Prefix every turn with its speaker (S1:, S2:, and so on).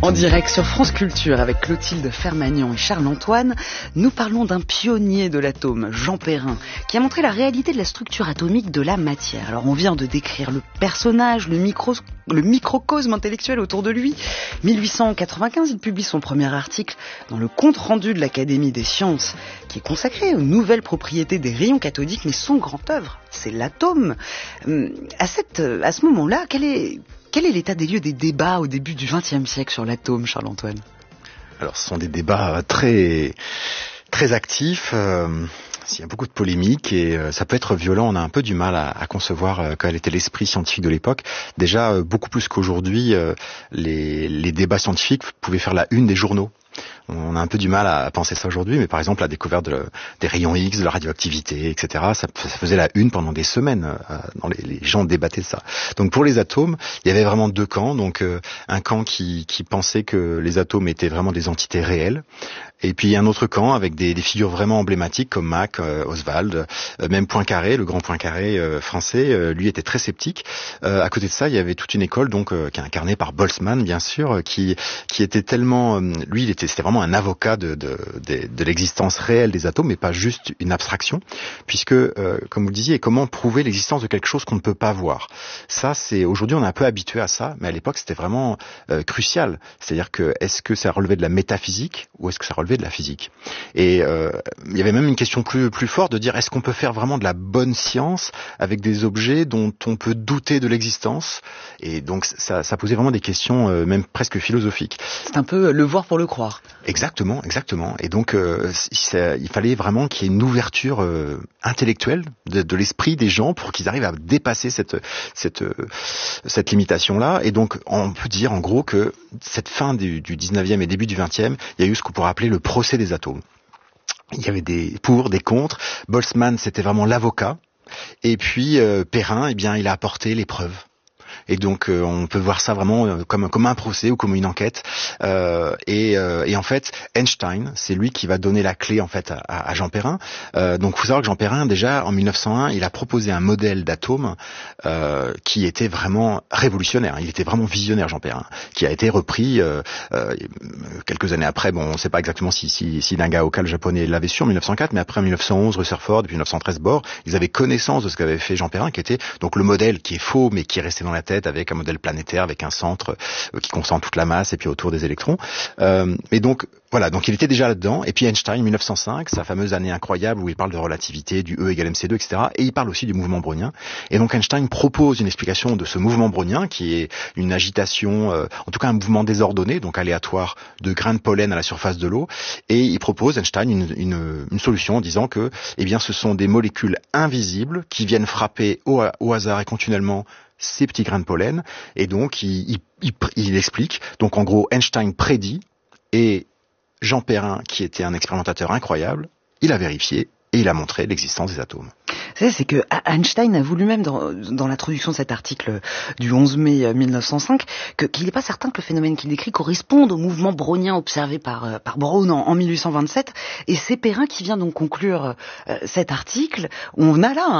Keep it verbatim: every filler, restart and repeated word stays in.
S1: En direct sur France Culture avec Clotilde Fermagnan et Charles-Antoine, nous parlons d'un pionnier de l'atome, Jean Perrin, qui a montré la réalité de la structure atomique de la matière. Alors on vient de décrire le personnage, le, micro, le microcosme intellectuel autour de lui. mille huit cent quatre-vingt-quinze, il publie son premier article dans le compte-rendu de l'Académie des sciences, qui est consacré aux nouvelles propriétés des rayons cathodiques, mais son grand œuvre, c'est l'atome. À, cette, à ce moment-là, quel est... Quel est l'état des lieux des débats au début du vingtième siècle sur l'atome, Charles-Antoine ?
S2: Alors, ce sont des débats très, très actifs. Euh, il y a beaucoup de polémiques et euh, ça peut être violent. On a un peu du mal à, à concevoir euh, quel était l'esprit scientifique de l'époque. Déjà, euh, beaucoup plus qu'aujourd'hui, euh, les, les débats scientifiques pouvaient faire la une des journaux. On a un peu du mal à penser ça aujourd'hui, mais par exemple la découverte de, des rayons X, de la radioactivité, et cetera, ça, ça faisait la une pendant des semaines. Euh, dans les, les gens débattaient de ça. Donc pour les atomes, il y avait vraiment deux camps. Donc euh, un camp qui, qui pensait que les atomes étaient vraiment des entités réelles, et puis un autre camp avec des, des figures vraiment emblématiques comme Mach, euh, Oswald, euh, même Poincaré, le grand Poincaré euh, français, euh, lui était très sceptique. Euh, à côté de ça, il y avait toute une école donc euh, qui est incarnée par Boltzmann, bien sûr, euh, qui qui était tellement, euh, lui, il était c'était vraiment un avocat de, de, de, de l'existence réelle des atomes, mais pas juste une abstraction, puisque, euh, comme vous le disiez, comment prouver l'existence de quelque chose qu'on ne peut pas voir. Ça, c'est aujourd'hui, on est un peu habitué à ça, mais à l'époque, c'était vraiment euh, crucial. C'est-à-dire que est-ce que ça relevait de la métaphysique ou est-ce que ça relevait de la physique ? Et euh, il y avait même une question plus plus forte de dire est-ce qu'on peut faire vraiment de la bonne science avec des objets dont on peut douter de l'existence ? Et donc, ça, ça posait vraiment des questions, euh, même presque philosophiques.
S1: C'est un peu le voir pour le croire.
S2: Exactement, exactement. Et donc, euh, ça, il fallait vraiment qu'il y ait une ouverture euh, intellectuelle de, de l'esprit des gens pour qu'ils arrivent à dépasser cette cette cette limitation-là. Et donc, on peut dire en gros que cette fin du, du dix-neuvième et début du vingtième, il y a eu ce qu'on pourrait appeler le procès des atomes. Il y avait des pour, des contre. Boltzmann, c'était vraiment l'avocat. Et puis euh, Perrin, eh bien, il a apporté les preuves. Et donc euh, on peut voir ça vraiment euh, comme comme un procès ou comme une enquête. Euh, et, euh, et en fait, Einstein, c'est lui qui va donner la clé en fait à, à Jean Perrin. Euh, donc, il faut savoir que Jean Perrin, déjà en mille neuf cent un, il a proposé un modèle d'atome euh, qui était vraiment révolutionnaire. Il était vraiment visionnaire, Jean Perrin, qui a été repris euh, euh, quelques années après. Bon, on ne sait pas exactement si si, si Nagaoka, le japonais, l'avait su en mille neuf cent quatre, mais après en mille neuf cent onze, Rutherford, puis mille neuf cent treize, Bohr, ils avaient connaissance de ce qu'avait fait Jean Perrin, qui était donc le modèle qui est faux, mais qui est resté dans la tête, avec un modèle planétaire, avec un centre euh, qui concentre toute la masse et puis autour des électrons. Euh, et donc voilà, donc il était déjà là-dedans. Et puis Einstein, mille neuf cent cinq, sa fameuse année incroyable où il parle de relativité, du E égale mc deux, et cetera. Et il parle aussi du mouvement brownien. Et donc Einstein propose une explication de ce mouvement brownien qui est une agitation, euh, en tout cas un mouvement désordonné, donc aléatoire, de grains de pollen à la surface de l'eau. Et il propose, Einstein, une, une, une solution en disant que, eh bien, ce sont des molécules invisibles qui viennent frapper au, au hasard et continuellement ces petits grains de pollen, et donc il, il, il, il explique. Donc en gros, Einstein prédit, et Jean Perrin, qui était un expérimentateur incroyable, il a vérifié et il a montré l'existence des atomes.
S1: C'est, c'est que Einstein a voulu même, dans, dans l'introduction de cet article du onze mai mille neuf cent cinq, que, qu'il n'est pas certain que le phénomène qu'il décrit corresponde au mouvement brownien observé par, par Brown en, en mille huit cent vingt-sept. Et c'est Perrin qui vient donc conclure euh, cet article. On a là un